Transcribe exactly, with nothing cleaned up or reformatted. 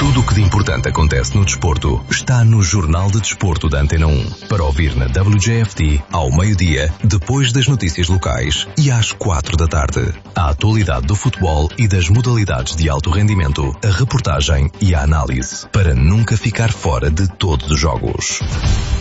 Tudo o que de importante acontece no desporto está no Jornal de Desporto da Antena um. Para ouvir na W J F T, ao meio-dia, depois das notícias locais e às quatro da tarde. A atualidade do futebol e das modalidades de alto rendimento, a reportagem e a análise, para nunca ficar fora de todos os jogos.